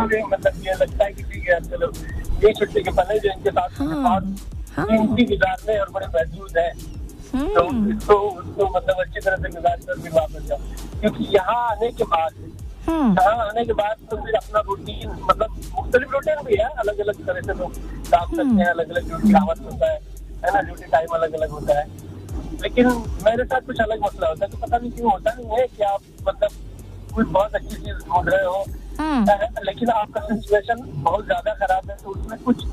तो भी मतलब ये लगता है कि ठीक है चलो ये छुट्टी के पल है जो इनके साथ कीमती गुजारने और बड़े महदूद है, तो इसको उसको मतलब अच्छी तरह से गुजार कर फिर वापस जाओ। क्योंकि यहाँ आने के बाद तो फिर अपना रूटीन मतलब मुख्तलिफ रूटीन भी है, अलग अलग तरह से लोग काम करते हैं, अलग अलग ड्यूटी आवर्स होता है ना, ड्यूटी टाइम अलग अलग होता है। लेकिन मेरे साथ कुछ अलग मसला होता है, तो पता नहीं क्यों होता नहीं है कि आप मतलब कोई बहुत अच्छी चीज ढूंढ रहे हो, लेकिन आपका सिचुएशन बहुत ज्यादा खराब है, तो उसमें कुछ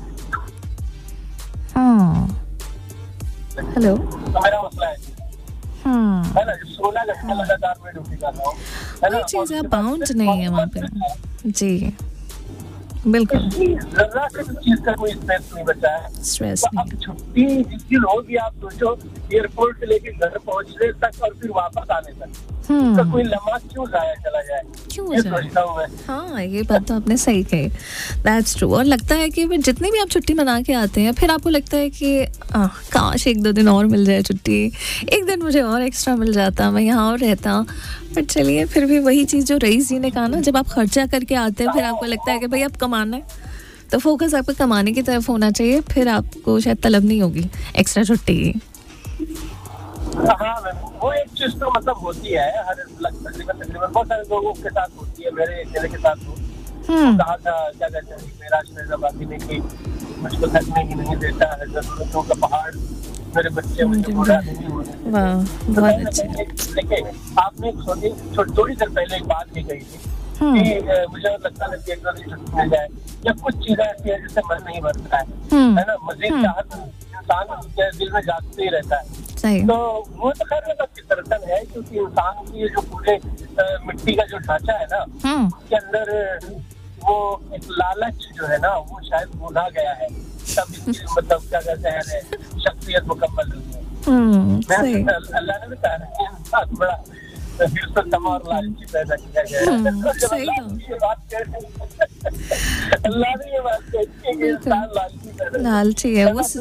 हेलो तो मेरा मसला है ना, 16 घंटे लगातार मैं ड्यूटी कर रहा हूँ, है ना, चीज आप बाउंड नहीं है वहाँ पे। जी बिल्कुल, जरा से चीज का कोई स्ट्रेस नहीं बचा है। स्ट्रेस तो अब छुट्टी जिस दिन होगी, आप सोचो एयरपोर्ट से लेके घर पहुंचने तक और फिर वापस आने तक, उसका कोई लम्हा क्यों जाया चला जाए, क्यों सोचता हूँ मैं। हाँ, ये बात तो आपने सही कही, दैट्स ट्रू। और लगता है कि जितनी भी आप छुट्टी मना के आते हैं, फिर आपको लगता है कि काश 1-2 दिन और मिल जाए छुट्टी, एक दिन मुझे और एक्स्ट्रा मिल जाता, मैं यहाँ और रहता। पर चलिए, फिर भी वही चीज़ जो रईस जी ने कहा ना, जब आप खर्चा करके आते हैं फिर आपको लगता है कि भाई अब कमाना है, तो फोकस आपका कमाने की तरफ होना चाहिए, फिर आपको शायद तलब नहीं होगी एक्स्ट्रा छुट्टी की। हाँ, वो एक चीज तो मतलब होती है हर तकरीबन बहुत सारे लोगों के साथ होती है, मेरे के साथ हो कहा था क्या कहते हैं मेरा फैजाबादी में कि मुझको थकने ही नहीं देता है, जरूरतों का पहाड़ मेरे बच्चे मुझे बुरा नहीं हो रहे। देखिए, आपने एक थोड़ी देर पहले एक बात भी कही थी कि मुझे लगता है कि एक छुट्टी मिल जाए, या कुछ चीजें ऐसी है जिससे मन नहीं भरता है ना, मजीद चाहत इंसान के दिल में जागते ही रहता है। तो वो तो खैर फितरतन है, क्योंकि इंसान की जो पूरे मिट्टी का जो ढांचा है ना, उसके अंदर वो एक लालच जो है ना, वो शायद भूला गया है, तब मतलब क्या कहते हैं शख्सियत मुकम्मल नहीं है। अल्लाह ने बताया कि इंसान बड़ा हिर्सतमा और लालची पैदा किया गया है। अल्लाह ने ये बात कही कि इंसान लालची है, वो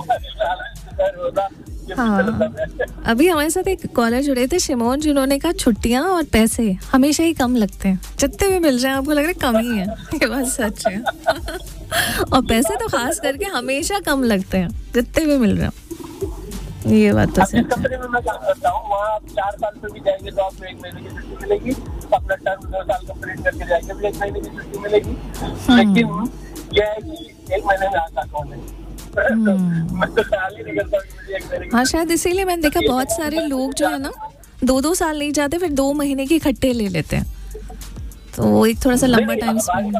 हाँ। अभी हमारे साथ एक कॉलर जुड़े थे शिमोन, जिन्होंने कहा छुट्टियां और पैसे हमेशा ही कम लगते हैं, जितने भी मिल जाए आपको लग रहा है कम ही है। ये बात सच है। और पैसे तो खास करके हमेशा कम लगते हैं, जितने भी मिल रहे हैं। ये बात तो सच है। कंपनी में मैं काम करता हूँ, वहाँ आप 4 साल पे भी जाएंगे तो आपको 1 महीने की छुट्टी मिलेगी, अपना टर्म 2 साल कंप्लीट करके जाएंगे भी 1 महीने की छुट्टी मिलेगी। लेकिन यह है कि 1 महीने में आता कौन है, हाँ, शायद इसीलिए मैंने देखा बहुत सारे लोग जो है ना 2-2 साल नहीं जाते, फिर 2 महीने की इकट्ठे ले लेते हैं, तो वो एक थोड़ा सा लंबा टाइम स्पेंड।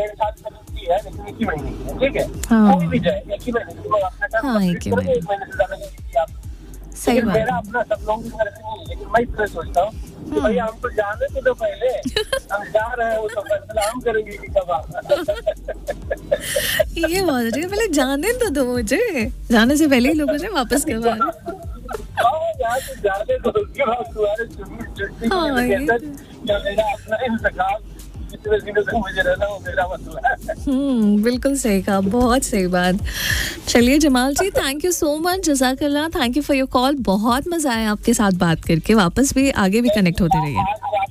हाँ, एक ही महीने। सही बात है। अपना सब लोग लेकिन मैं इतना सोचता हूँ कि भाई हम तो जाने तो दो पहले, हम जा रहे हैं वो तो फैसला हम करेंगे कि कब ये बहुत अच्छी, पहले जाने तो दो मुझे, जाने से पहले ही लोग मुझे वापस करवा बिल्कुल सही कहा, बहुत सही बात। चलिए जमाल जी, थैंक यू सो मच, जज़ाकल्लाह, thank you for your call, बहुत मजा आया आपके साथ बात करके, वापस भी आगे भी कनेक्ट होते रहिए।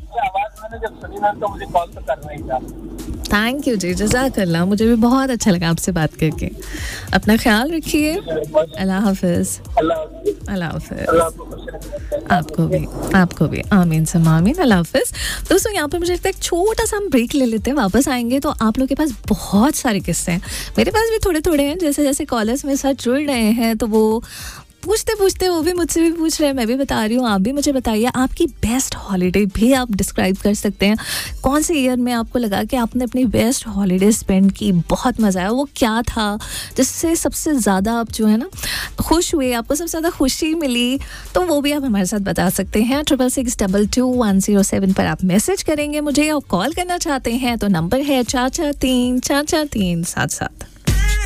थैंक यू जी, जज़ाकल्लाह, मुझे भी बहुत अच्छा लगा आपसे बात करके। अपना ख्याल रखिए, अल्लाह हाफिज़। अल्लाह हाफिज़। आपको भी आमीन सम आमीन, अल्लाह हाफिज़। दोस्तों, यहाँ पर मुझे लगता है एक छोटा सा हम ब्रेक ले लेते हैं, वापस आएंगे तो आप लोग के पास बहुत सारे किस्से हैं, मेरे पास भी थोड़े थोड़े हैं, जैसे जैसे कॉलर्स मेरे साथ जुड़ रहे हैं तो वो पूछते पूछते वो भी मुझसे भी पूछ रहे हैं, मैं भी बता रही हूँ, आप भी मुझे बताइए आपकी बेस्ट हॉलीडे भी आप डिस्क्राइब कर सकते हैं। कौन से ईयर में आपको लगा कि आपने अपनी बेस्ट हॉलीडे स्पेंड की, बहुत मज़ा आया, वो क्या था जिससे सबसे ज़्यादा आप जो है ना खुश हुए, आपको सबसे ज़्यादा खुशी मिली, तो वो भी आप हमारे साथ बता सकते हैं। 66622107 पर आप मैसेज करेंगे मुझे, और कॉल करना चाहते हैं तो नंबर है 443-443-77।